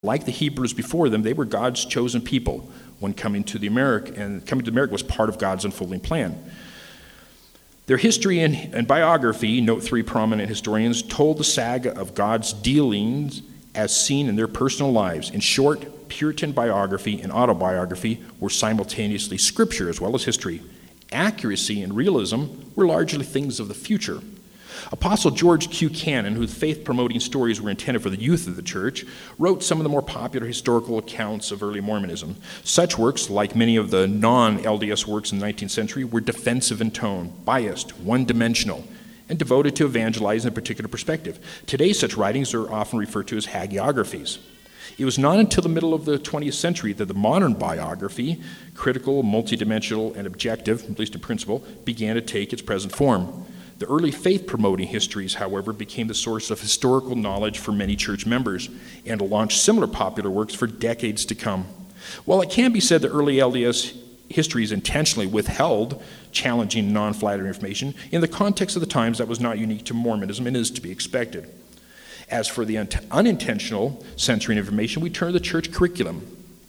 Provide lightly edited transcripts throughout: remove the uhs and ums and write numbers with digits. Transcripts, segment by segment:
Like the Hebrews before them, they were God's chosen people when coming to America, and coming to America was part of God's unfolding plan. Their history and biography, note 3 prominent historians, told the saga of God's dealings as seen in their personal lives. In short, Puritan biography and autobiography were simultaneously scripture as well as history. Accuracy and realism were largely things of the future. Apostle George Q. Cannon, whose faith-promoting stories were intended for the youth of the church, wrote some of the more popular historical accounts of early Mormonism. Such works, like many of the non-LDS works in the 19th century, were defensive in tone, biased, one-dimensional, and devoted to evangelizing a particular perspective. Today, such writings are often referred to as hagiographies. It was not until the middle of the 20th century that the modern biography, critical, multidimensional, and objective, at least in principle, began to take its present form. The early faith-promoting histories, however, became the source of historical knowledge for many church members and launched similar popular works for decades to come. While it can be said that early LDS histories intentionally withheld challenging, non-flattering information, in the context of the times that was not unique to Mormonism and is to be expected. As for the unintentional censoring information, we turn to the church curriculum.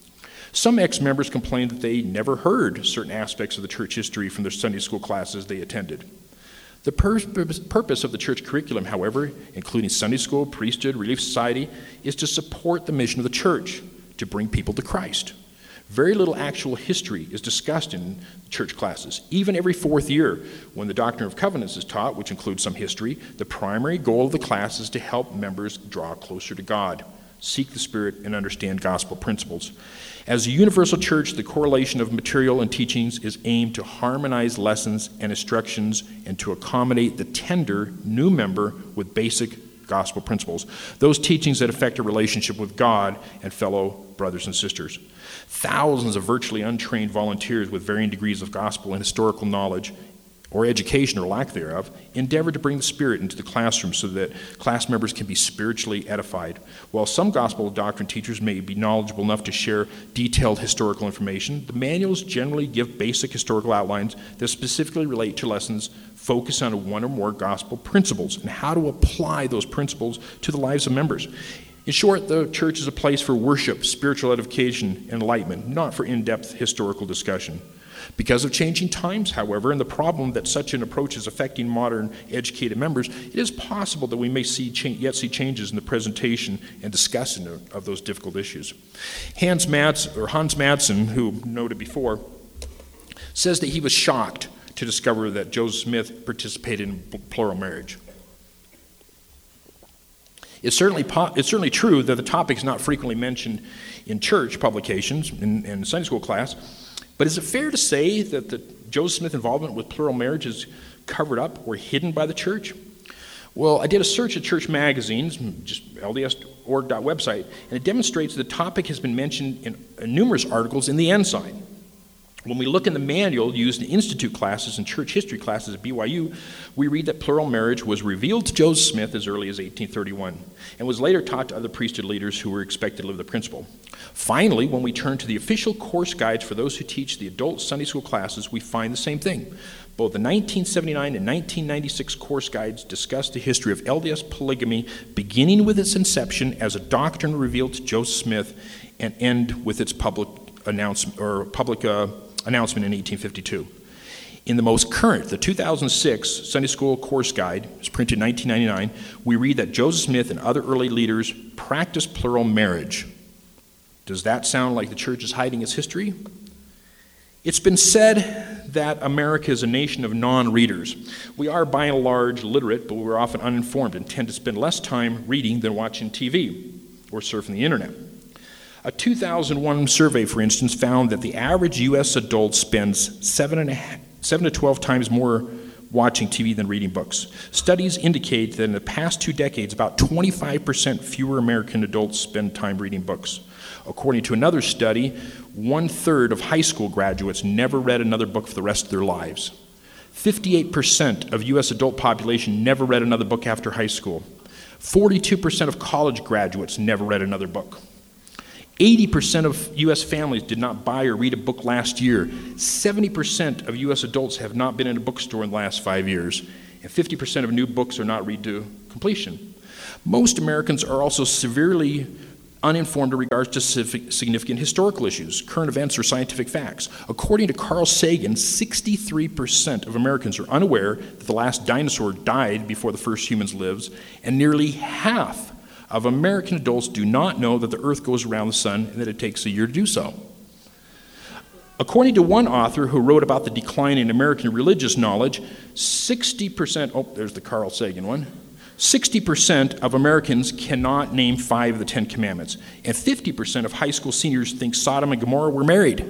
Some ex-members complained that they never heard certain aspects of the church history from their Sunday school classes they attended. The purpose of the church curriculum, however, including Sunday school, priesthood, Relief Society, is to support the mission of the church, to bring people to Christ. Very little actual history is discussed in church classes. Even every fourth year, when the Doctrine of Covenants is taught, which includes some history, the primary goal of the class is to help members draw closer to God, seek the Spirit, and understand gospel principles. As a universal church, the correlation of material and teachings is aimed to harmonize lessons and instructions and to accommodate the tender new member with basic gospel principles, those teachings that affect a relationship with God and fellow brothers and sisters. Thousands of virtually untrained volunteers with varying degrees of gospel and historical knowledge or education or lack thereof, endeavor to bring the Spirit into the classroom so that class members can be spiritually edified. While some gospel doctrine teachers may be knowledgeable enough to share detailed historical information, the manuals generally give basic historical outlines that specifically relate to lessons focus on one or more gospel principles and how to apply those principles to the lives of members. In short, the church is a place for worship, spiritual edification, and enlightenment, not for in-depth historical discussion. Because of changing times, however, and the problem that such an approach is affecting modern educated members, it is possible that we may yet see changes in the presentation and discussion of those difficult issues. Hans Madsen, who noted before, says that he was shocked to discover that Joseph Smith participated in plural marriage. It's certainly true that the topic is not frequently mentioned in church publications, in Sunday school class, but is it fair to say that the Joseph Smith involvement with plural marriage is covered up or hidden by the church? Well, I did a search of church magazines, just LDS.org website, and it demonstrates the topic has been mentioned in numerous articles in the Ensign. When we look in the manual used in institute classes and church history classes at BYU, we read that plural marriage was revealed to Joseph Smith as early as 1831 and was later taught to other priesthood leaders who were expected to live the principle. Finally, when we turn to the official course guides for those who teach the adult Sunday school classes, we find the same thing. Both the 1979 and 1996 course guides discuss the history of LDS polygamy, beginning with its inception as a doctrine revealed to Joseph Smith and end with its public announcement in 1852. In the most current, the 2006 Sunday School Course Guide, it was printed in 1999, we read that Joseph Smith and other early leaders practiced plural marriage. Does that sound like the church is hiding its history? It's been said that America is a nation of non-readers. We are by and large literate, but we're often uninformed and tend to spend less time reading than watching TV or surfing the internet. A 2001 survey, for instance, found that the average U.S. adult spends 7 to 12 times more watching TV than reading books. Studies indicate that in the past 2 decades, about 25% fewer American adults spend time reading books. According to another study, 1/3 of high school graduates never read another book for the rest of their lives. 58% of U.S. adult population never read another book after high school. 42% of college graduates never read another book. 80% of U.S. families did not buy or read a book last year. 70% of U.S. adults have not been in a bookstore in the last 5 years. And 50% of new books are not read to completion. Most Americans are also severely uninformed in regards to significant historical issues, current events, or scientific facts. According to Carl Sagan, 63% of Americans are unaware that the last dinosaur died before the first humans lived, and nearly half of American adults do not know that the Earth goes around the sun and that it takes a year to do so. According to one author who wrote about the decline in American religious knowledge, 60%, there's the Carl Sagan one, 60% of Americans cannot name 5 of the 10 commandments, and 50% of high school seniors think Sodom and Gomorrah were married.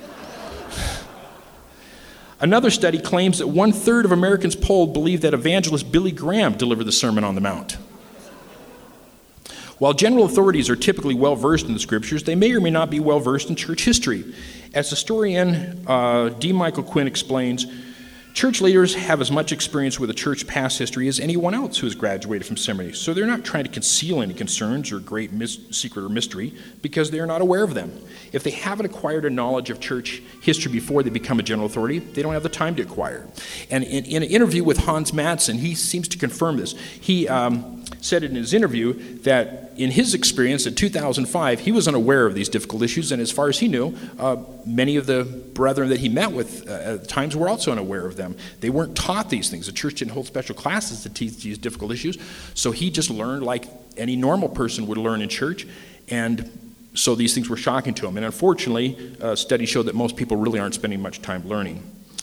Another study claims that 1/3 of Americans polled believe that evangelist Billy Graham delivered the Sermon on the Mount. While general authorities are typically well-versed in the scriptures, they may or may not be well-versed in church history. As historian D. Michael Quinn explains, church leaders have as much experience with the church past history as anyone else who has graduated from seminary, so they're not trying to conceal any concerns or great secret or mystery because they're not aware of them. If they haven't acquired a knowledge of church history before they become a general authority, they don't have the time to acquire. And in an interview with Hans Madsen, he seems to confirm this. He said in his interview that in his experience in 2005, he was unaware of these difficult issues, and as far as he knew, many of the brethren that he met with at times were also unaware of them. They weren't taught these things. The church didn't hold special classes to teach these difficult issues, so he just learned like any normal person would learn in church, and so these things were shocking to him. And unfortunately, studies show that most people really aren't spending much time learning.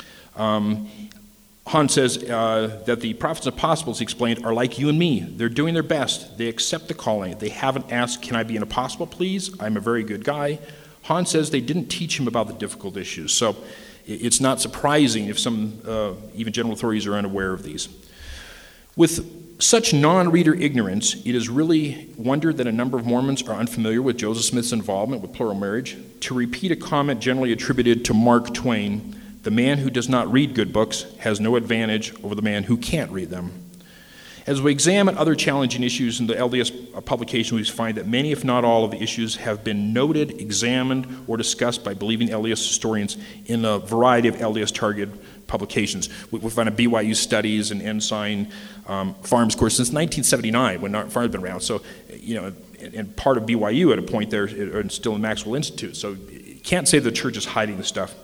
Hans says that the prophets and apostles, he explained, are like you and me. They're doing their best. They accept the calling. They haven't asked, can I be an apostle, please? I'm a very good guy. Hans says they didn't teach him about the difficult issues. So it's not surprising if some, even general authorities, are unaware of these. With such non-reader ignorance, it is really wondered that a number of Mormons are unfamiliar with Joseph Smith's involvement with plural marriage. To repeat a comment generally attributed to Mark Twain, the man who does not read good books has no advantage over the man who can't read them. As we examine other challenging issues in the LDS publication, we find that many, if not all, of the issues have been noted, examined, or discussed by believing LDS historians in a variety of LDS targeted publications. We find a BYU Studies and Ensign Farms course since 1979, when Farms been around. So, and part of BYU at a point there, and still in Maxwell Institute. So you can't say the church is hiding the stuff.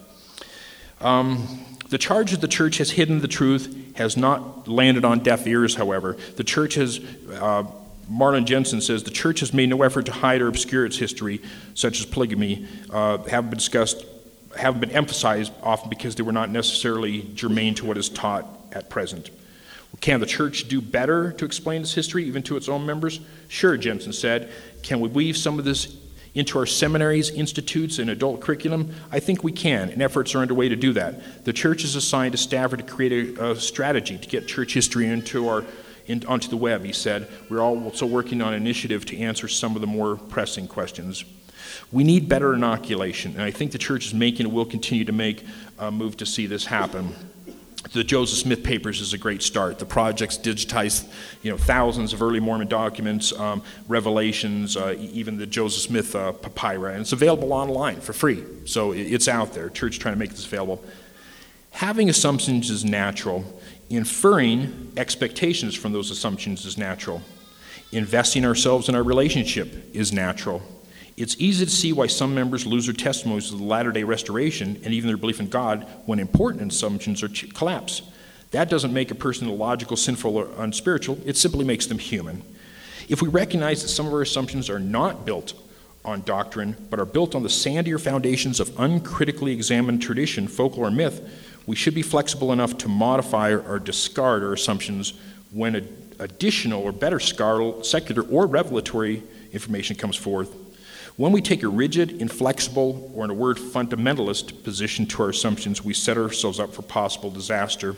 The charge that the church has hidden the truth has not landed on deaf ears, however. The church has, Marlon Jensen says, the church has made no effort to hide or obscure its history, such as polygamy, haven't been emphasized often because they were not necessarily germane to what is taught at present. Can the church do better to explain its history, even to its own members? Sure, Jensen said. Can we weave some of this into our seminaries, institutes, and adult curriculum? I think we can, and efforts are underway to do that. The church has assigned to Stafford to create a strategy to get church history onto the web, he said. We're also working on an initiative to answer some of the more pressing questions. We need better inoculation, and I think the church is making and will continue to make a move to see this happen. The Joseph Smith Papers is a great start. The project's digitized, thousands of early Mormon documents, revelations, even the Joseph Smith papyri, and it's available online for free. So it's out there. Church trying to make this available. Having assumptions is natural. Inferring expectations from those assumptions is natural. Investing ourselves in our relationship is natural. It's easy to see why some members lose their testimonies of the Latter-day Restoration and even their belief in God when important assumptions collapse. That doesn't make a person illogical, sinful, or unspiritual. It simply makes them human. If we recognize that some of our assumptions are not built on doctrine, but are built on the sandier foundations of uncritically examined tradition, folklore, or myth, we should be flexible enough to modify or discard our assumptions when additional or better secular or revelatory information comes forth. When we take a rigid, inflexible, or in a word, fundamentalist position to our assumptions, we set ourselves up for possible disaster.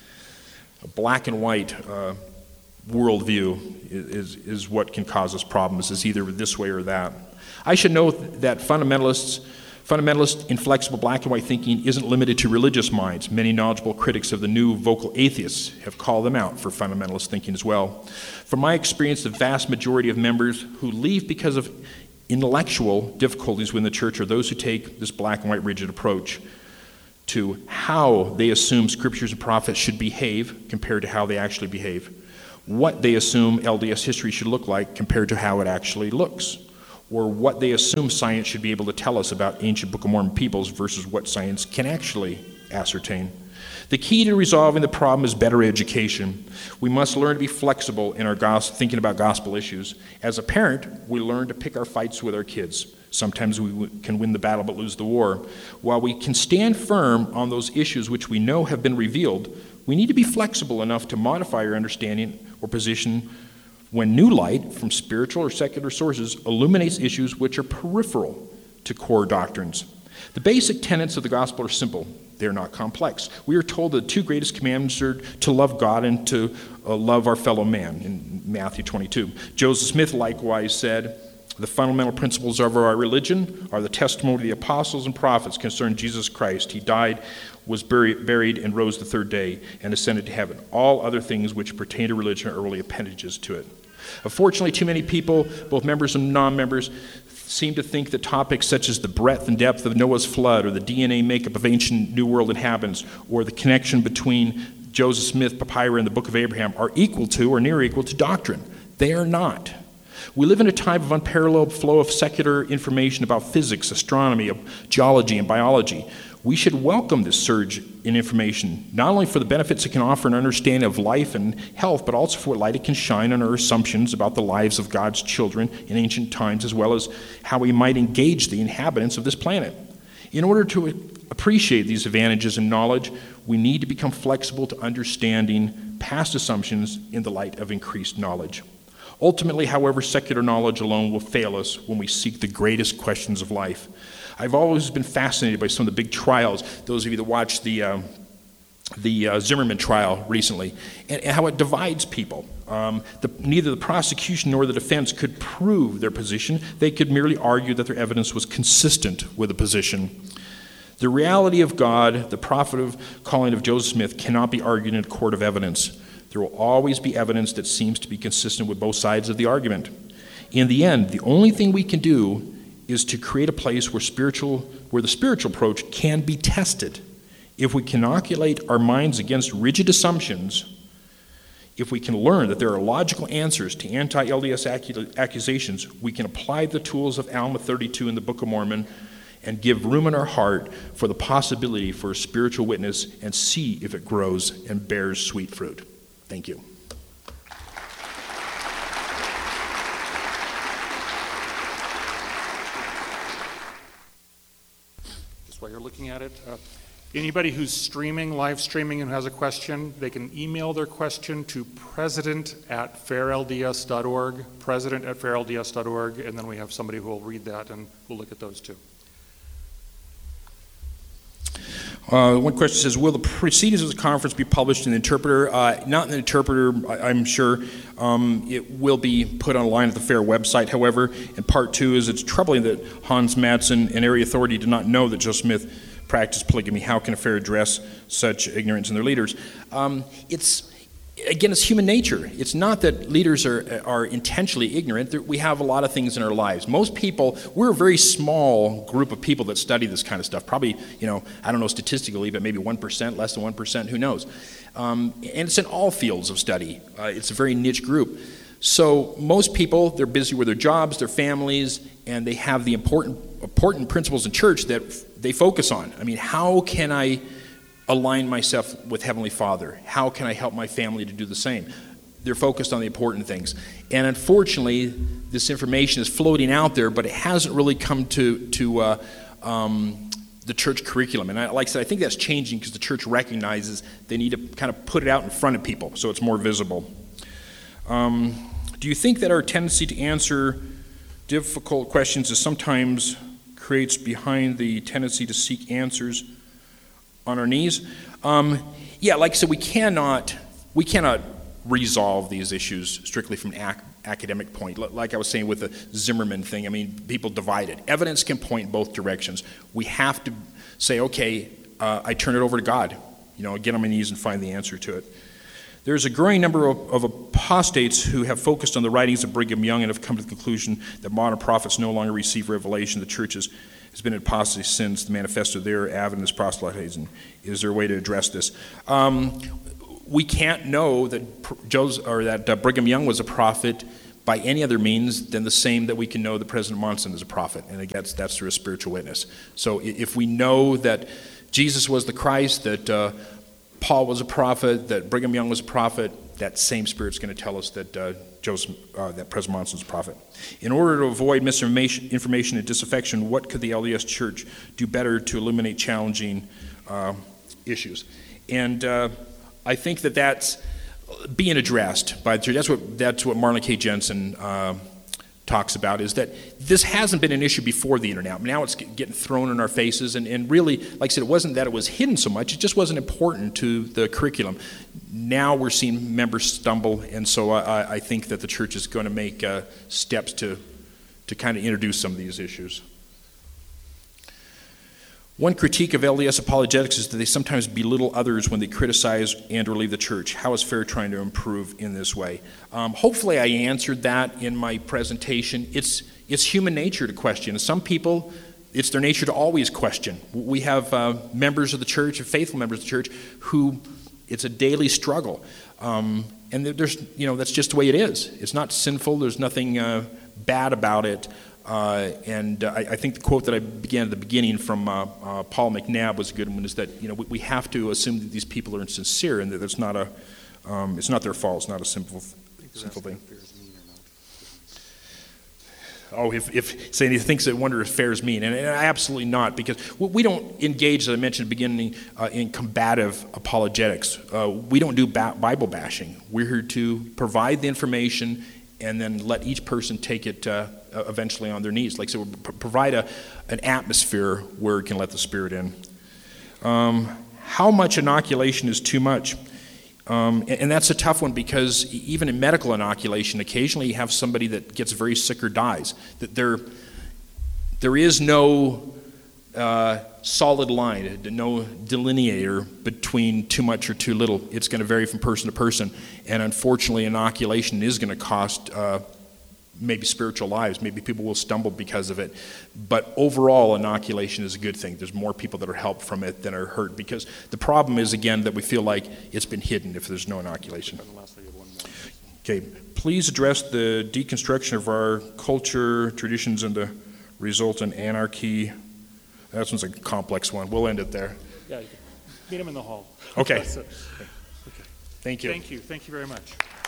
A black and white worldview is what can cause us problems, is either this way or that. I should note that fundamentalist, inflexible black and white thinking isn't limited to religious minds. Many knowledgeable critics of the new vocal atheists have called them out for fundamentalist thinking as well. From my experience, the vast majority of members who leave because of intellectual difficulties within the church are those who take this black and white rigid approach to how they assume scriptures and prophets should behave compared to how they actually behave, what they assume LDS history should look like compared to how it actually looks, or what they assume science should be able to tell us about ancient Book of Mormon peoples versus what science can actually ascertain. The key to resolving the problem is better education. We must learn to be flexible in our thinking about gospel issues. As a parent, we learn to pick our fights with our kids. Sometimes we can win the battle but lose the war. While we can stand firm on those issues which we know have been revealed, we need to be flexible enough to modify our understanding or position when new light from spiritual or secular sources illuminates issues which are peripheral to core doctrines. The basic tenets of the gospel are simple. They're not complex. We are told the two greatest commandments are to love God and to love our fellow man in Matthew 22. Joseph Smith likewise said, the fundamental principles of our religion are the testimony of the apostles and prophets concerning Jesus Christ. He died, was buried, and rose the third day, and ascended to heaven. All other things which pertain to religion are only appendages to it. Unfortunately, too many people, both members and non-members, seem to think that topics such as the breadth and depth of Noah's flood, or the DNA makeup of ancient New World inhabitants, or the connection between Joseph Smith papyri and the Book of Abraham are equal to or near equal to doctrine. They are not. We live in a time of unparalleled flow of secular information about physics, astronomy, geology, and biology. We should welcome this surge in information, not only for the benefits it can offer an understanding of life and health, but also for what light it can shine on our assumptions about the lives of God's children in ancient times, as well as how we might engage the inhabitants of this planet. In order to appreciate these advantages in knowledge, we need to become flexible to understanding past assumptions in the light of increased knowledge. Ultimately, however, secular knowledge alone will fail us when we seek the greatest questions of life. I've always been fascinated by some of the big trials, those of you that watched the Zimmerman trial recently, and how it divides people. Neither the prosecution nor the defense could prove their position. They could merely argue that their evidence was consistent with the position. The reality of God, the prophetic calling of Joseph Smith, cannot be argued in a court of evidence. There will always be evidence that seems to be consistent with both sides of the argument. In the end, the only thing we can do is to create a place where the spiritual approach can be tested. If we can inoculate our minds against rigid assumptions, if we can learn that there are logical answers to anti-LDS accusations, we can apply the tools of Alma 32 in the Book of Mormon and give room in our heart for the possibility for a spiritual witness and see if it grows and bears sweet fruit. Thank you. Just while you're looking at it, anybody who's live streaming and has a question, they can email their question to president@fairlds.org, president@fairlds.org, and then we have somebody who will read that and we'll look at those too. One question says, will the proceedings of the conference be published in the Interpreter? Not in the Interpreter, I'm sure. It will be put online at the FAIR website, however. And part two is it's troubling that Hans Madsen and area authority did not know that Joseph Smith practiced polygamy. How can a FAIR address such ignorance in their leaders? It's human nature. It's not that leaders are intentionally ignorant. We have a lot of things in our lives. Most people, we're a very small group of people that study this kind of stuff. Probably, I don't know statistically, but maybe 1%, less than 1%, who knows? And it's in all fields of study. It's a very niche group. So most people, they're busy with their jobs, their families, and they have the important principles in church that they focus on. I mean, how can I align myself with Heavenly Father? How can I help my family to do the same? They're focused on the important things. And unfortunately, this information is floating out there, but it hasn't really come to the church curriculum. And like I said, I think that's changing because the church recognizes they need to kind of put it out in front of people so it's more visible. Do you think that our tendency to answer difficult questions is sometimes creates behind the tendency to seek answers on our knees? Yeah, like I said, we cannot resolve these issues strictly from an academic point. Like I was saying with the Zimmerman thing, I mean, people divide it. Evidence can point both directions. We have to say, okay, I turn it over to God. Get on my knees and find the answer to it. There's a growing number of apostates who have focused on the writings of Brigham Young and have come to the conclusion that modern prophets no longer receive revelation. The church has been in apostasy since the manifesto there, Adventist proselytizing. Is there a way to address this? We can't know that Brigham Young was a prophet by any other means than the same that we can know that President Monson is a prophet, and again, that's through a spiritual witness. So if we know that Jesus was the Christ, that Paul was a prophet, that Brigham Young was a prophet, that same Spirit's going to tell us that that President Monson's a prophet. In order to avoid misinformation and disaffection, what could the LDS Church do better to illuminate challenging issues? And I think that's being addressed by the church. That's what Marlon K. Jensen talks about, is that this hasn't been an issue before the internet. Now it's getting thrown in our faces, and really, like I said, it wasn't that it was hidden so much, it just wasn't important to the curriculum. Now we're seeing members stumble, and so I think that the church is going to make steps to kind of introduce some of these issues. One critique of LDS apologetics is that they sometimes belittle others when they criticize and or leave the church. How is FAIR trying to improve in this way? Hopefully I answered that in my presentation. It's human nature to question. And some people, it's their nature to always question. We have members of the church, faithful members of the church, who it's a daily struggle. And there's, that's just the way it is. It's not sinful. There's nothing bad about it. And I think the quote that I began at the beginning from Paul McNabb was a good one, is that we have to assume that these people are insincere and that it's not their fault. It's not a sinful thing. Oh, if Sandy thinks that, wonder if FAIR is mean, and absolutely not, because we don't engage, as I mentioned at the beginning, in combative apologetics. We don't do Bible bashing. We're here to provide the information and then let each person take it eventually on their knees. Like, so provide an atmosphere where it can let the Spirit in. How much inoculation is too much? And that's a tough one, because even in medical inoculation, occasionally you have somebody that gets very sick or dies. That there is no solid line, no delineator between too much or too little. It's going to vary from person to person, and unfortunately inoculation is going to cost maybe spiritual lives. Maybe people will stumble because of it, but overall inoculation is a good thing. There's more people that are helped from it than are hurt, because the problem is, again, that we feel like it's been hidden if there's no inoculation. Okay, please address the deconstruction of our culture, traditions, and the resultant anarchy. That one's a complex one. We'll end it there. Yeah, you can meet him in the hall. Okay. Okay. Thank you. Thank you. Thank you very much.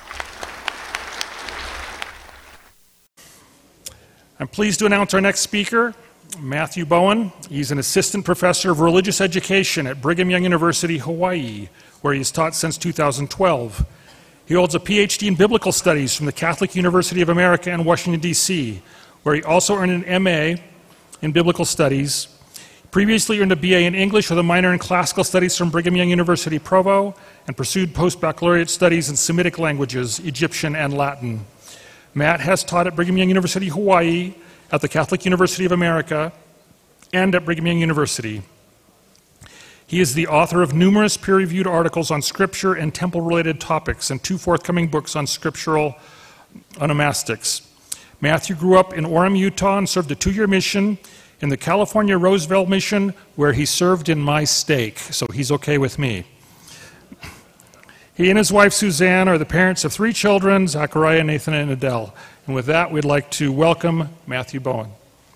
I'm pleased to announce our next speaker, Matthew Bowen. He's an assistant professor of religious education at Brigham Young University, Hawaii, where he has taught since 2012. He holds a PhD in biblical studies from the Catholic University of America in Washington, D.C., where he also earned an MA in biblical studies. Previously earned a BA in English with a minor in classical studies from Brigham Young University, Provo, and pursued post-baccalaureate studies in Semitic languages, Egyptian and Latin. Matt has taught at Brigham Young University, Hawaii, at the Catholic University of America, and at Brigham Young University. He is the author of numerous peer-reviewed articles on scripture and temple-related topics, and 2 forthcoming books on scriptural onomastics. Matthew grew up in Orem, Utah, and served a 2-year mission in the California Roseville Mission, where he served in my stake, so he's okay with me. He and his wife Suzanne are the parents of 3 children, Zachariah, Nathan, and Adele. And with that, we'd like to welcome Matthew Bowen.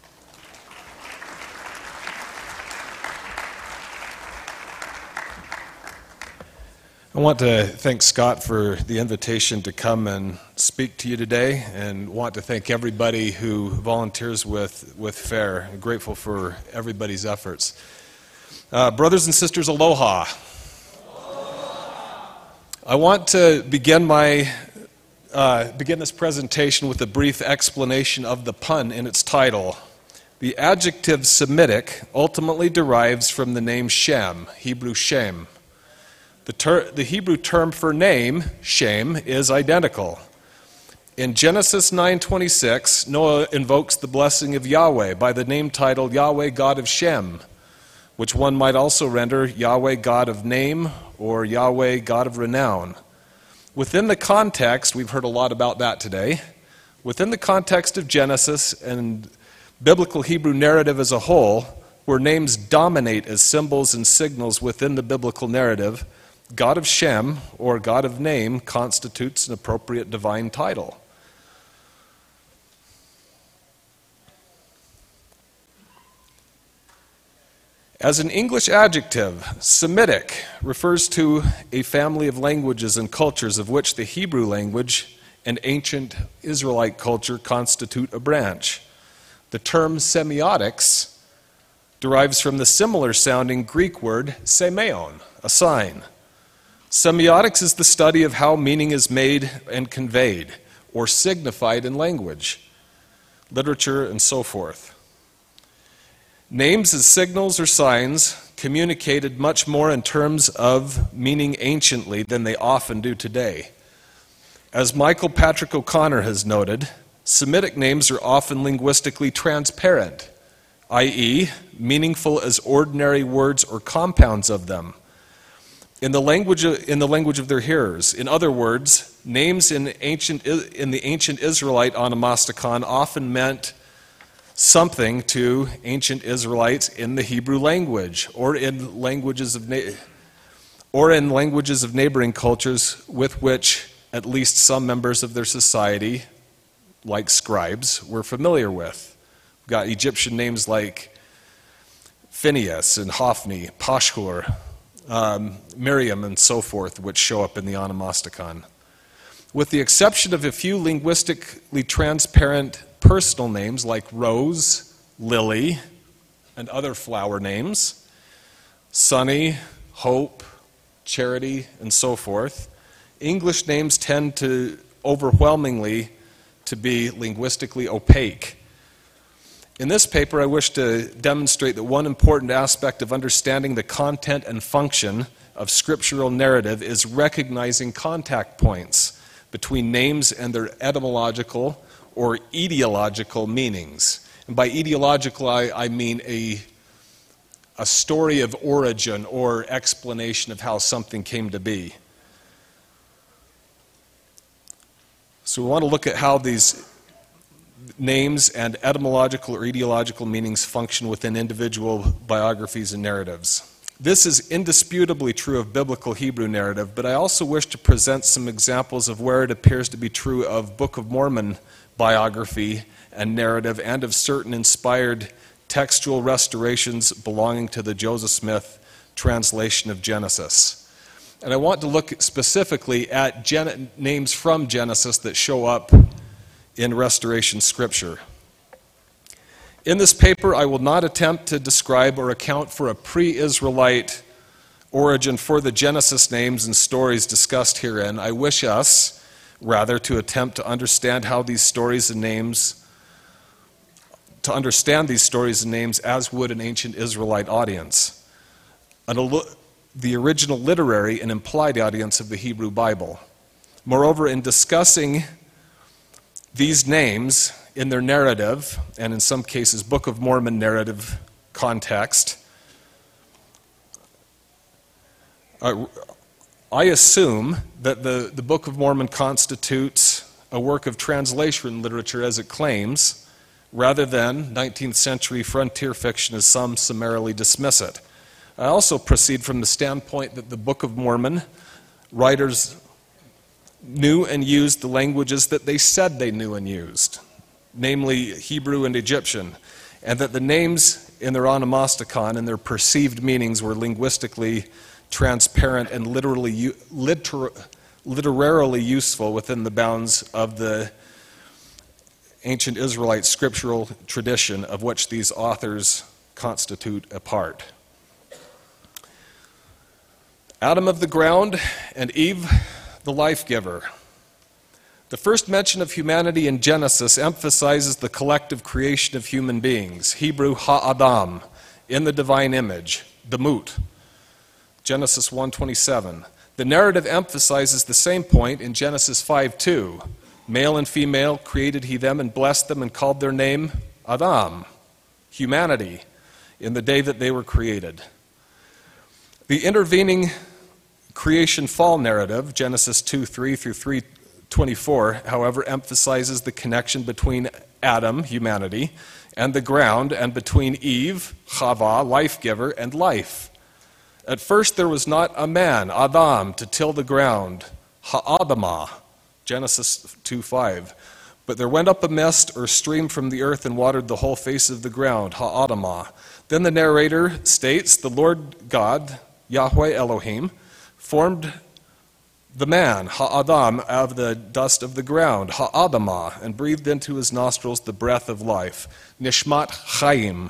I want to thank Scott for the invitation to come and speak to you today, and want to thank everybody who volunteers with FAIR. I'm grateful for everybody's efforts. Brothers and sisters, aloha. I want to begin this presentation with a brief explanation of the pun in its title. The adjective Semitic ultimately derives from the name Shem, Hebrew Shem. The Hebrew term for name, Shem, is identical. In Genesis 9:26, Noah invokes the blessing of Yahweh by the name title Yahweh God of Shem, which one might also render Yahweh God of name or Yahweh God of renown. Within the context, we've heard a lot about that today, within the context of Genesis and biblical Hebrew narrative as a whole, where names dominate as symbols and signals within the biblical narrative, God of Shem, or God of name, constitutes an appropriate divine title. As an English adjective, Semitic refers to a family of languages and cultures of which the Hebrew language and ancient Israelite culture constitute a branch. The term semiotics derives from the similar sounding Greek word semeion, a sign. Semiotics is the study of how meaning is made and conveyed or signified in language, literature, and so forth. Names as signals or signs communicated much more in terms of meaning anciently than they often do today. As Michael Patrick O'Connor has noted, Semitic names are often linguistically transparent, i.e., meaningful as ordinary words or compounds of them, in the language of their hearers. In other words, names in the ancient Israelite onomasticon often meant something to ancient Israelites in the Hebrew language or in languages of neighboring cultures with which at least some members of their society, like scribes, were familiar with. We've got Egyptian names like Phineas and Hophni, Pashhur, Miriam, and so forth, which show up in the onomasticon. With the exception of a few linguistically transparent personal names like Rose, Lily, and other flower names, Sunny, Hope, Charity, and so forth, English names tend to overwhelmingly to be linguistically opaque. In this paper, I wish to demonstrate that one important aspect of understanding the content and function of scriptural narrative is recognizing contact points between names and their etymological or etiological meanings. And by etiological, I mean a story of origin or explanation of how something came to be. So we want to look at how these names and etymological or etiological meanings function within individual biographies and narratives. This is indisputably true of biblical Hebrew narrative, but I also wish to present some examples of where it appears to be true of Book of Mormon biography and narrative and of certain inspired textual restorations belonging to the Joseph Smith translation of Genesis. And I want to look specifically at names from Genesis that show up in restoration scripture. In this paper, I will not attempt to describe or account for a pre-Israelite origin for the Genesis names and stories discussed herein. I wish us, rather, to attempt to understand these stories and names as would an ancient Israelite audience, the original literary and implied audience of the Hebrew Bible. Moreover, in discussing these names in their narrative, and in some cases Book of Mormon narrative context, I assume that the Book of Mormon constitutes a work of translation literature as it claims, rather than 19th century frontier fiction as some summarily dismiss it. I also proceed from the standpoint that the Book of Mormon writers knew and used the languages that they said they knew and used, namely Hebrew and Egyptian, and that the names in their onomasticon and their perceived meanings were linguistically transparent and literarily useful within the bounds of the ancient Israelite scriptural tradition of which these authors constitute a part. Adam of the ground and Eve, the life giver. The first mention of humanity in Genesis emphasizes the collective creation of human beings, Hebrew ha'adam, in the divine image, demut, Genesis 1:27. The narrative emphasizes the same point in Genesis 5:2. Male and female created he them and blessed them and called their name Adam, humanity, in the day that they were created. The intervening creation fall narrative, Genesis 2:3 through 3:24, however, emphasizes the connection between Adam, humanity, and the ground, and between Eve, Chava, life giver, and life. At first there was not a man, Adam, to till the ground, Ha'adamah, Genesis 2:5. But there went up a mist or stream from the earth and watered the whole face of the ground, ha'adamah. Then the narrator states, the Lord God, Yahweh Elohim, formed the man, ha'adam, out of the dust of the ground, ha'adamah, and breathed into his nostrils the breath of life, nishmat chayim.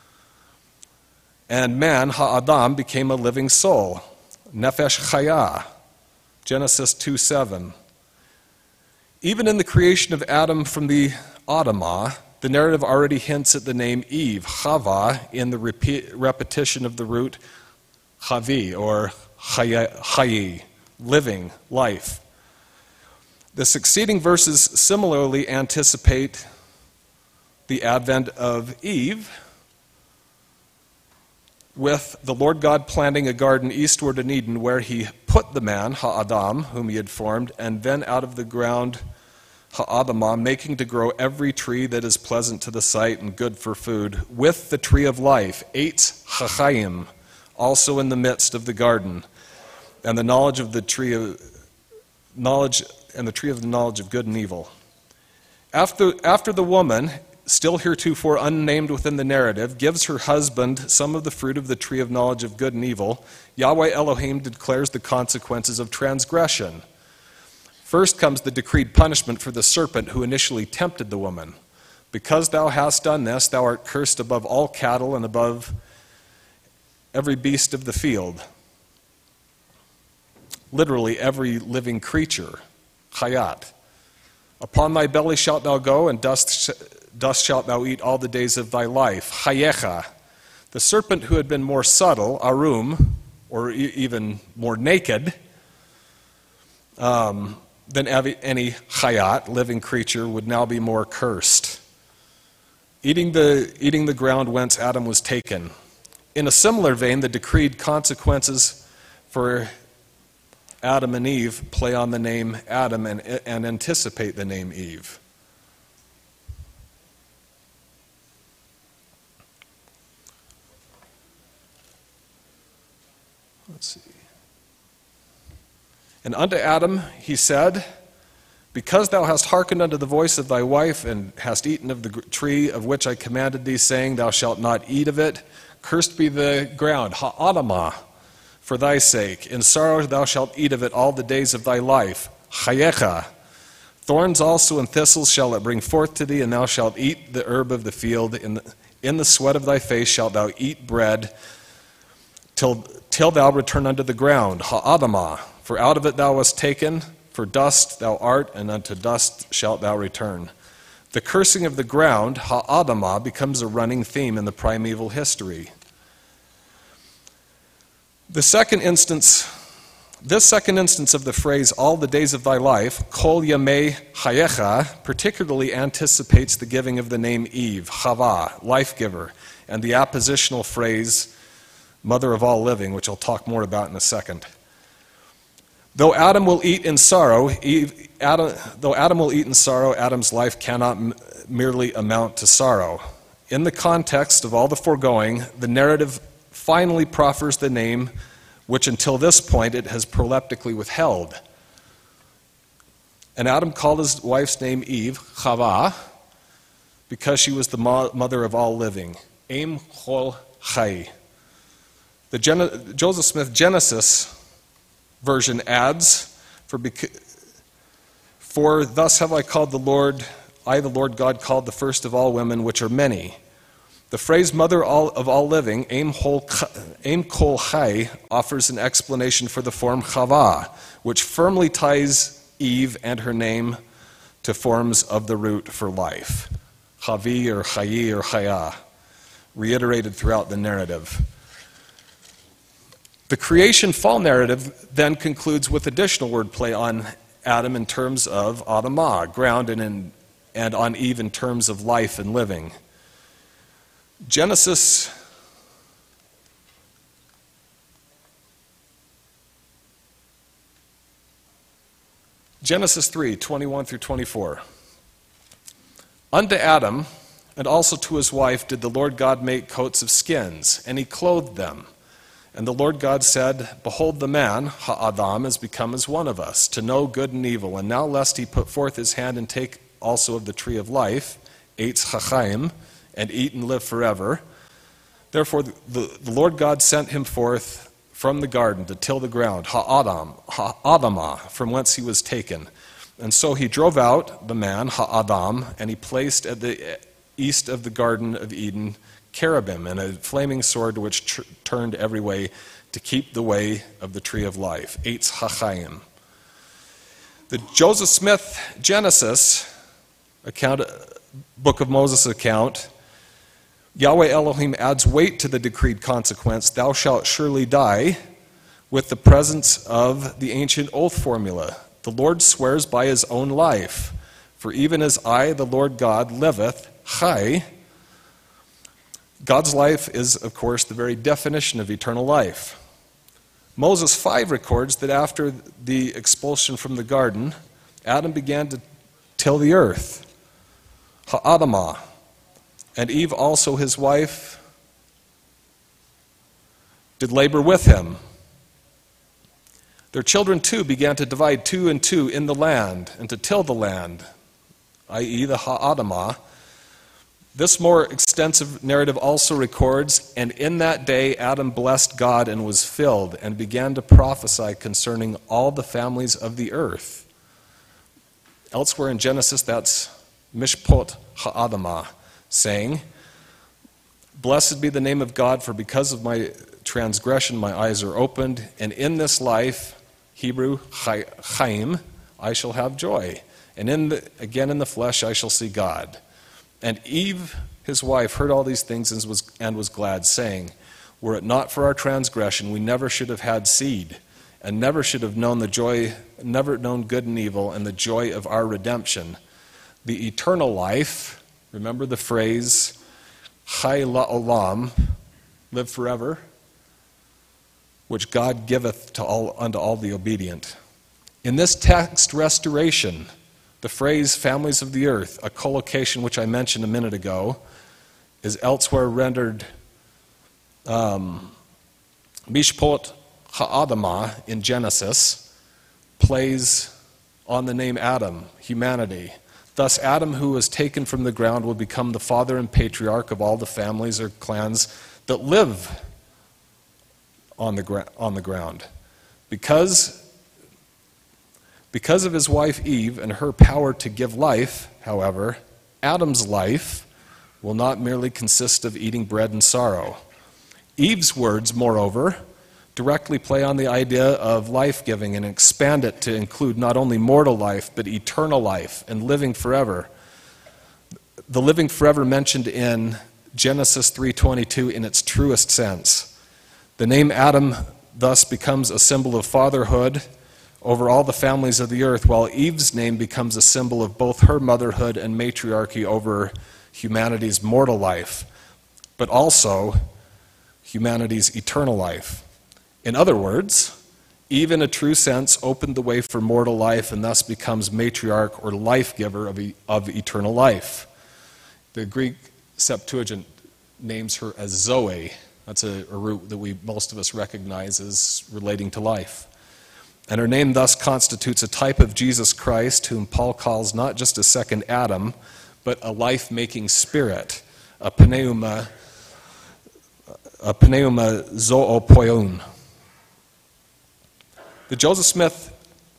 And man, ha'adam, became a living soul, nefesh chaya, Genesis 2:7. Even in the creation of Adam from the Adamah, the narrative already hints at the name Eve, Chava, in the repetition of the root chavi, or chayi, living, life. The succeeding verses similarly anticipate the advent of Eve, with the Lord God planting a garden eastward in Eden where he put the man, ha'adam, whom he had formed, and then out of the ground, ha'adamah, making to grow every tree that is pleasant to the sight and good for food, with the tree of life, eitz hachayim, also in the midst of the garden, and the knowledge of the tree of knowledge, and the tree of the knowledge of good and evil. After the woman, still heretofore unnamed within the narrative, gives her husband some of the fruit of the tree of knowledge of good and evil, Yahweh Elohim declares the consequences of transgression. First comes the decreed punishment for the serpent who initially tempted the woman. Because thou hast done this, thou art cursed above all cattle and above every beast of the field. Literally, every living creature, chayat. Upon thy belly shalt thou go, and dust shalt thou eat all the days of thy life. Chayecha. The serpent who had been more subtle, arum, or even more naked than any chayat, living creature, would now be more cursed, eating the ground whence Adam was taken. In a similar vein, the decreed consequences for Adam and Eve play on the name Adam and anticipate the name Eve. Let's see. And unto Adam he said, because thou hast hearkened unto the voice of thy wife, and hast eaten of the tree of which I commanded thee, saying, thou shalt not eat of it, cursed be the ground, ha'adamah, for thy sake. In sorrow thou shalt eat of it all the days of thy life, chayecha. Thorns also and thistles shall it bring forth to thee, and thou shalt eat the herb of the field. In the sweat of thy face shalt thou eat bread, till thou return unto the ground, ha'adamah, for out of it thou wast taken, for dust thou art, and unto dust shalt thou return. The cursing of the ground, ha'adamah, becomes a running theme in the primeval history. This second instance of the phrase, all the days of thy life, kol yamei chayecha, particularly anticipates the giving of the name Eve, Chava, life-giver, and the appositional phrase, mother of all living, which I'll talk more about in a second. Though Adam will eat in sorrow, Adam's life cannot merely amount to sorrow. In the context of all the foregoing, the narrative finally proffers the name which until this point it has proleptically withheld. And Adam called his wife's name Eve, Chava, because she was the mother of all living. Em chol chai. The Joseph Smith Genesis version adds, for thus have I called the Lord God called the first of all women, which are many. The phrase mother of all living, Em kol chai, offers an explanation for the form Chava, which firmly ties Eve and her name to forms of the root for life. Chavi or chayi or chaya, reiterated throughout the narrative. The creation fall narrative then concludes with additional wordplay on Adam in terms of Adamah, ground, and on Eve in terms of life and living. Genesis 3:21 through 24. Unto Adam and also to his wife did the Lord God make coats of skins, and he clothed them. And the Lord God said, behold, the man, ha'adam, is become as one of us, to know good and evil. And now lest he put forth his hand and take also of the tree of life, Eitz Chachaim, and eat and live forever. Therefore the Lord God sent him forth from the garden to till the ground, Ha'adamah, from whence he was taken. And so he drove out the man, Ha'adam, and he placed at the east of the Garden of Eden cherubim and a flaming sword which turned every way to keep the way of the tree of life, Eitz Chachaim. The Joseph Smith Genesis account, Book of Moses account, Yahweh Elohim adds weight to the decreed consequence, thou shalt surely die, with the presence of the ancient oath formula. The Lord swears by his own life, for even as I, the Lord God, liveth, Chai. God's life is, of course, the very definition of eternal life. Moses 5 records that after the expulsion from the garden, Adam began to till the earth, Ha'adamah, and Eve also his wife did labor with him. Their children too began to divide two and two in the land and to till the land, i.e. the Ha'adamah. This more extensive narrative also records, and in that day Adam blessed God and was filled and began to prophesy concerning all the families of the earth. Elsewhere in Genesis, that's Mishpot Ha'adamah, saying, blessed be the name of God, for because of my transgression my eyes are opened, and in this life, Hebrew, Chaim, I shall have joy. And again in the flesh I shall see God. And Eve, his wife, heard all these things and was glad, saying, were it not for our transgression, we never should have had seed, and never should have known the joy, never known good and evil, and the joy of our redemption. The eternal life, remember the phrase, Chai la'olam, live forever, which God giveth unto all the obedient. In this text restoration, the phrase families of the earth, a collocation which I mentioned a minute ago, is elsewhere rendered Mishpot Ha'adamah in Genesis, plays on the name Adam, humanity. Thus Adam, who was taken from the ground, will become the father and patriarch of all the families or clans that live on the ground. Because of his wife Eve and her power to give life, however, Adam's life will not merely consist of eating bread and sorrow. Eve's words, moreover, directly play on the idea of life-giving and expand it to include not only mortal life, but eternal life and living forever. The living forever mentioned in Genesis 3:22 in its truest sense. The name Adam thus becomes a symbol of fatherhood over all the families of the earth, while Eve's name becomes a symbol of both her motherhood and matriarchy over humanity's mortal life, but also humanity's eternal life. In other words, Eve in a true sense opened the way for mortal life and thus becomes matriarch or life-giver of eternal life. The Greek Septuagint names her as Zoe. That's a root that most of us recognize as relating to life. And her name thus constitutes a type of Jesus Christ, whom Paul calls not just a second Adam, but a life-making spirit, a pneuma zoopoion. The Joseph Smith,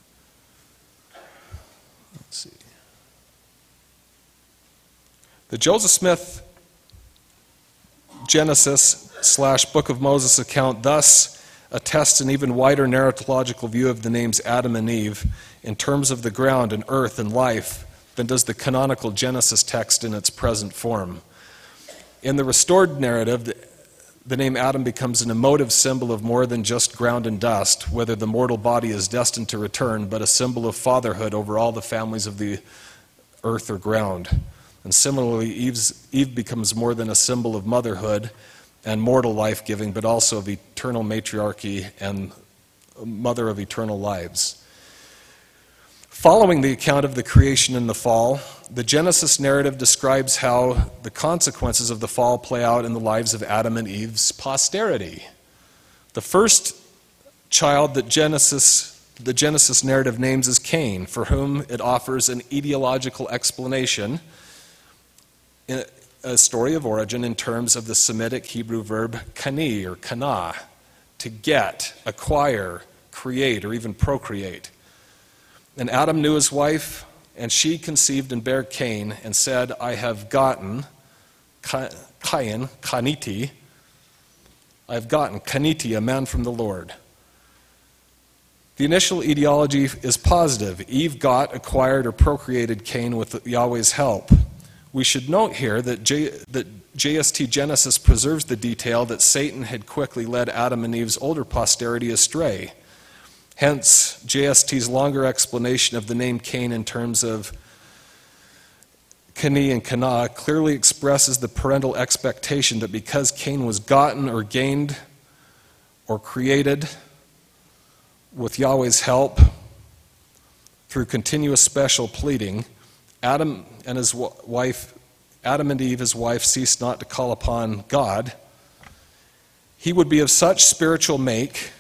Genesis / Book of Moses account thus attests an even wider narratological view of the names Adam and Eve in terms of the ground and earth and life than does the canonical Genesis text in its present form. In the restored narrative, the name Adam becomes an emotive symbol of more than just ground and dust, whether the mortal body is destined to return, but a symbol of fatherhood over all the families of the earth or ground. And similarly, Eve becomes more than a symbol of motherhood and mortal life-giving, but also of eternal matriarchy and mother of eternal lives. Following the account of the creation and the fall, the Genesis narrative describes how the consequences of the fall play out in the lives of Adam and Eve's posterity. The first child that Genesis the Genesis narrative names as Cain, for whom it offers an etiological explanation, in a story of origin in terms of the Semitic Hebrew verb kani or kana, to get, acquire, create, or even procreate. And Adam knew his wife, and she conceived and bare Cain, and said, I have gotten Cain, kaniti, I have gotten kaniti, a man from the Lord. The initial etiology is positive. Eve got, acquired, or procreated Cain with Yahweh's help. We should note here that JST Genesis preserves the detail that Satan had quickly led Adam and Eve's older posterity astray. Hence, JST's longer explanation of the name Cain in terms of Kani and Kana clearly expresses the parental expectation that because Cain was gotten or gained or created with Yahweh's help through continuous special pleading, Adam and Eve, his wife, ceased not to call upon God. He would be of such spiritual make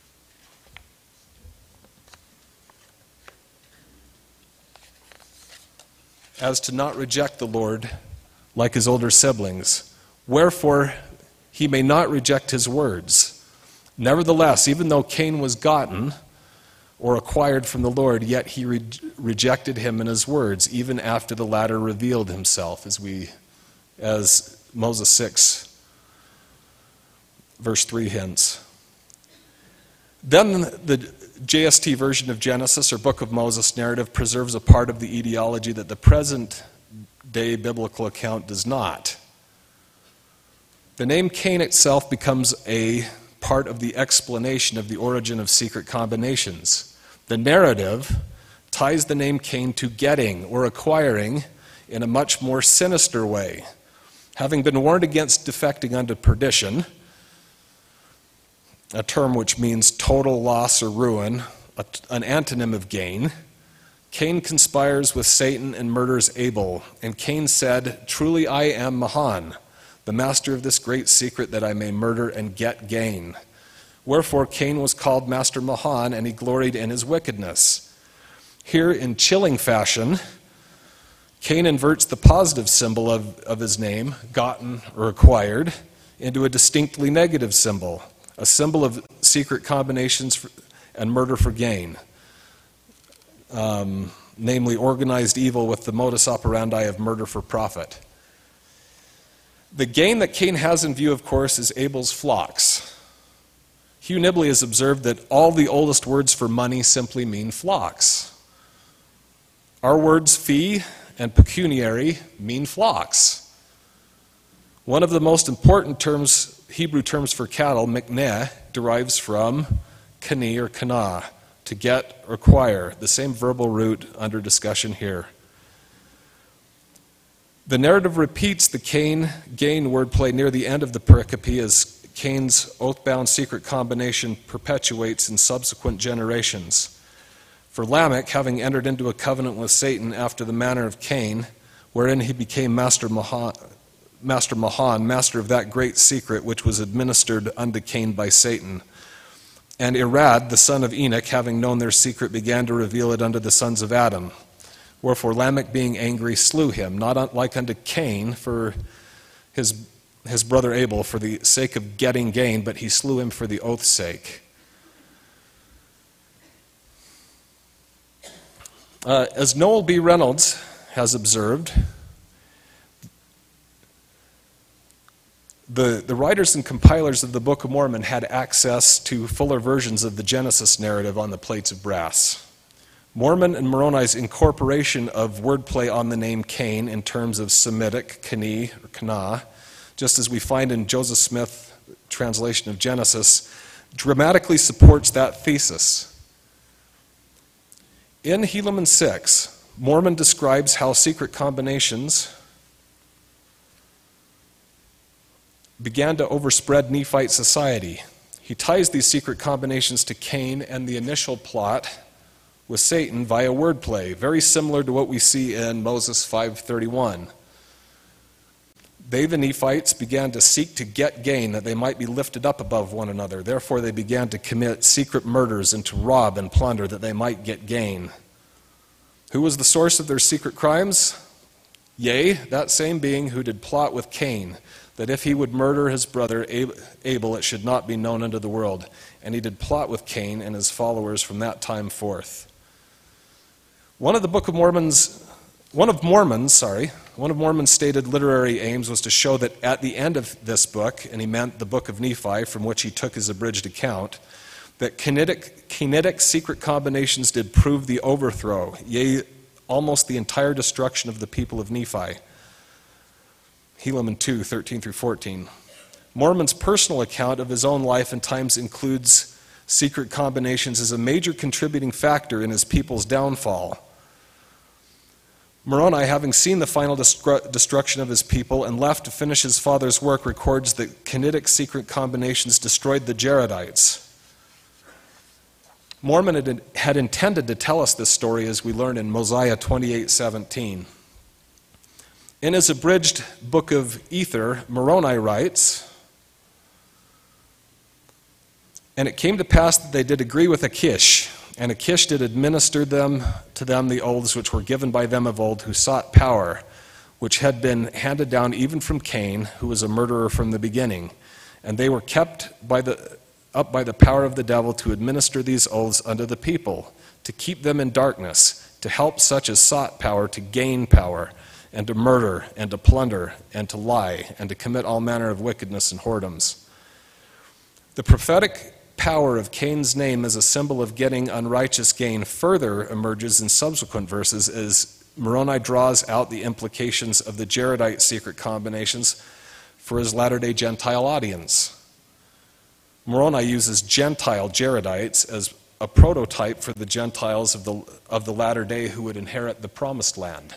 as to not reject the Lord like his older siblings. Wherefore, he may not reject his words. Nevertheless, even though Cain was gotten or acquired from the Lord, yet he rejected him in his words, even after the latter revealed himself, as Moses 6, verse 3 hints. Then the JST version of Genesis, or Book of Moses narrative, preserves a part of the etiology that the present-day biblical account does not. The name Cain itself becomes a part of the explanation of the origin of secret combinations. The narrative ties the name Cain to getting or acquiring in a much more sinister way. Having been warned against defecting unto perdition, a term which means total loss or ruin, an antonym of gain, Cain conspires with Satan and murders Abel. And Cain said, Truly I am Mahan, the master of this great secret, that I may murder and get gain. Wherefore Cain was called Master Mahan, and he gloried in his wickedness. Here, in chilling fashion, Cain inverts the positive symbol of his name, gotten or acquired, into a distinctly negative symbol, a symbol of secret combinations and murder for gain, namely organized evil with the modus operandi of murder for profit. The gain that Cain has in view, of course, is Abel's flocks. Hugh Nibley has observed that all the oldest words for money simply mean flocks. Our words fee and pecuniary mean flocks. One of the most important terms, Hebrew terms for cattle, mikneh, derives from kani or kana, to get or acquire, the same verbal root under discussion here. The narrative repeats the Cain-gain wordplay near the end of the pericope as Cain's oath-bound secret combination perpetuates in subsequent generations. For Lamech, having entered into a covenant with Satan after the manner of Cain, wherein he became Master Mahan, master of that great secret which was administered unto Cain by Satan. And Irad, the son of Enoch, having known their secret, began to reveal it unto the sons of Adam. Wherefore Lamech, being angry, slew him, not unlike unto Cain for his brother Abel, for the sake of getting gain, but he slew him for the oath's sake. As Noel B. Reynolds has observed, the writers and compilers of the Book of Mormon had access to fuller versions of the Genesis narrative on the plates of brass. Mormon and Moroni's incorporation of wordplay on the name Cain in terms of Semitic, Kani, or Kana, just as we find in Joseph Smith's translation of Genesis, dramatically supports that thesis. In Helaman 6, Mormon describes how secret combinations began to overspread Nephite society. He ties these secret combinations to Cain and the initial plot with Satan via wordplay, very similar to what we see in Moses 5:31. They, the Nephites, began to seek to get gain, that they might be lifted up above one another. Therefore they began to commit secret murders and to rob and plunder, that they might get gain. Who was the source of their secret crimes? Yea, that same being who did plot with Cain, that if he would murder his brother Abel, it should not be known unto the world. And he did plot with Cain and his followers from that time forth. One of Mormon's stated literary aims was to show that at the end of this book, and he meant the book of Nephi, from which he took his abridged account, that kinetic secret combinations did prove the overthrow, yea, almost the entire destruction of the people of Nephi. Helaman 2, 13 through 14. Mormon's personal account of his own life and times includes secret combinations as a major contributing factor in his people's downfall. Moroni, having seen the final destruction of his people and left to finish his father's work, records that kinetic secret combinations destroyed the Jaredites. Mormon had intended to tell us this story, as we learn in Mosiah 28:17. In his abridged book of Ether, Moroni writes, "And it came to pass that they did agree with Achish, and Achish did administer to them the oaths which were given by them of old, who sought power, which had been handed down even from Cain, who was a murderer from the beginning. And they were kept up by the power of the devil to administer these oaths unto the people, to keep them in darkness, to help such as sought power to gain power, and to murder, and to plunder, and to lie, and to commit all manner of wickedness and whoredoms." The prophetic power of Cain's name as a symbol of getting unrighteous gain further emerges in subsequent verses as Moroni draws out the implications of the Jaredite secret combinations for his latter-day Gentile audience. Moroni uses Gentile Jaredites as a prototype for the Gentiles of the latter day who would inherit the promised land.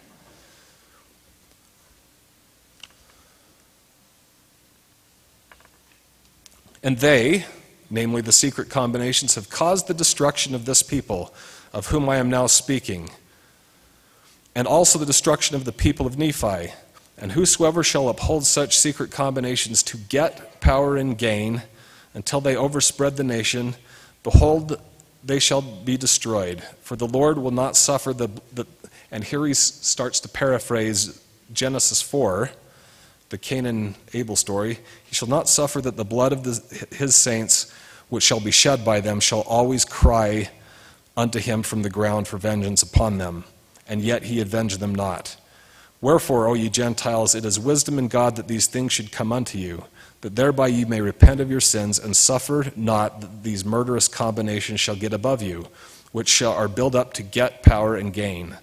And they, namely the secret combinations, have caused the destruction of this people, of whom I am now speaking, and also the destruction of the people of Nephi. And whosoever shall uphold such secret combinations to get power and gain until they overspread the nation, behold, they shall be destroyed. For the Lord will not suffer and here he starts to paraphrase Genesis 4, the Cain and Abel story. He shall not suffer that the blood of his saints, which shall be shed by them, shall always cry unto him from the ground for vengeance upon them, and yet he avenged them not. Wherefore, O ye Gentiles, it is wisdom in God that these things should come unto you, that thereby ye may repent of your sins, and suffer not that these murderous combinations shall get above you, which are built up to get power and gain.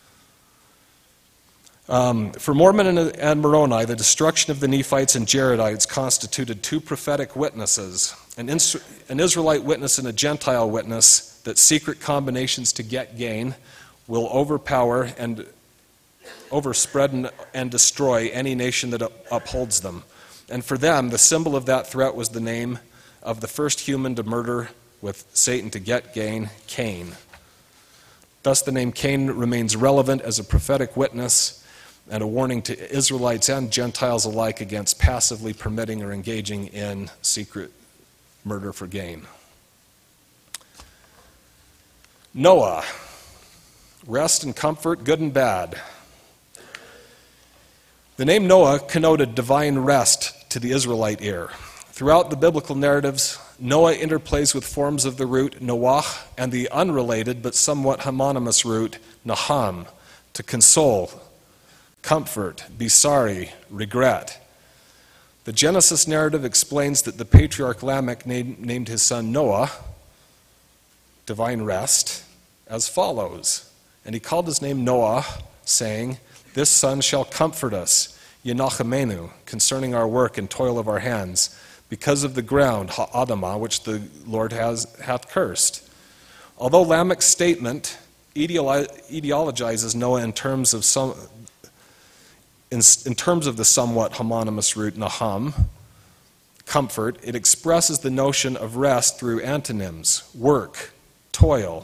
For Mormon and Moroni, the destruction of the Nephites and Jaredites constituted two prophetic witnesses, an Israelite witness and a Gentile witness, that secret combinations to get gain will overpower and overspread and destroy any nation that upholds them. And for them, the symbol of that threat was the name of the first human to murder with Satan to get gain, Cain. Thus the name Cain remains relevant as a prophetic witness and a warning to Israelites and Gentiles alike against passively permitting or engaging in secret murder for gain. Noah, rest and comfort, good and bad. The name Noah connoted divine rest to the Israelite ear. Throughout the biblical narratives, Noah interplays with forms of the root Noach and the unrelated but somewhat homonymous root Naham, to console, comfort, be sorry, regret. The Genesis narrative explains that the patriarch Lamech named his son Noah, divine rest, as follows. And he called his name Noah, saying, "This son shall comfort us, Yenachemenu, concerning our work and toil of our hands, because of the ground, Ha'adamah, which the Lord hath cursed." Although Lamech's statement ideologizes Noah in terms of the somewhat homonymous root Naham, comfort, it expresses the notion of rest through antonyms, work, toil.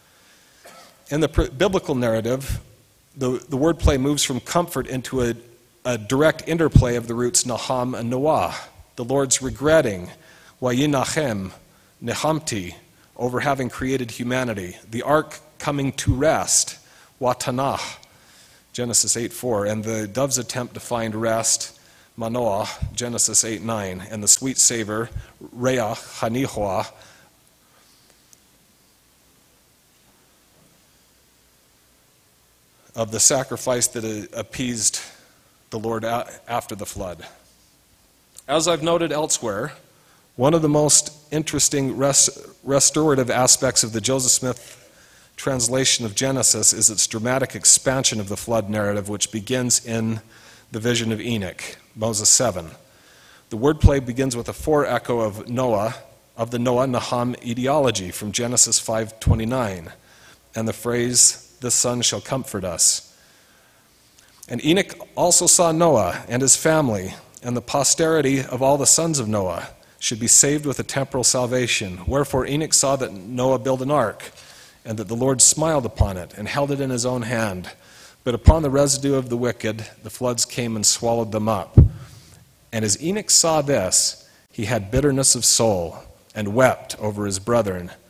In the biblical narrative, the wordplay moves from comfort into a direct interplay of the roots Naham and Noah. The Lord's regretting, Wayinachem, Nehamti, over having created humanity. The ark coming to rest, Watanah, Genesis 8:4, and the dove's attempt to find rest, Manoah, Genesis 8:9, and the sweet savor, Reah, Hanihoah, of the sacrifice that appeased the Lord after the flood. As I've noted elsewhere, one of the most interesting restorative aspects of the Joseph Smith translation of Genesis is its dramatic expansion of the flood narrative, which begins in the vision of Enoch, Moses 7. The wordplay begins with a foreecho of the Noah-Naham ideology from Genesis 5:29, and the phrase, "The Son shall comfort us." And Enoch also saw Noah and his family, and the posterity of all the sons of Noah should be saved with a temporal salvation. Wherefore Enoch saw that Noah built an ark, and that the Lord smiled upon it, and held it in his own hand. But upon the residue of the wicked, the floods came and swallowed them up. And as Enoch saw this, he had bitterness of soul, and wept over his brethren,